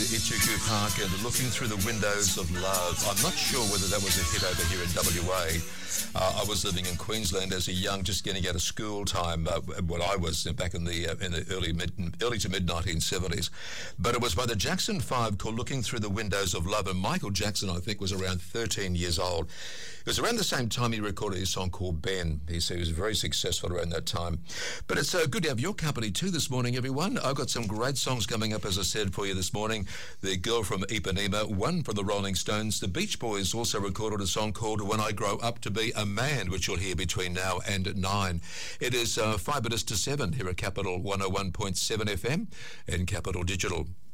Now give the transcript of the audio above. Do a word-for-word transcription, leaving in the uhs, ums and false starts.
Itchycoo Park and Looking Through the Windows of Love. I'm not sure whether that was a hit over here in W A. Uh, I was living in Queensland as a young, just getting out of school time, uh, when I was back in the uh, in the early mid early to mid nineteen seventies. But it was by the Jackson Five called Looking Through the Windows of Love, and Michael Jackson, I think, was around thirteen years old. It was around the same time he recorded his song called Ben. He said he was very successful around that time. But it's uh, good to have your company too this morning, everyone. I've got some great songs coming up, as I said, for you this morning. The Girl from Ipanema, one from the Rolling Stones. The Beach Boys also recorded a song called When I Grow Up to Be a Man, which you'll hear between now and nine. It is uh, five minutes to seven here at Capital one oh one point seven F M and Capital Digital.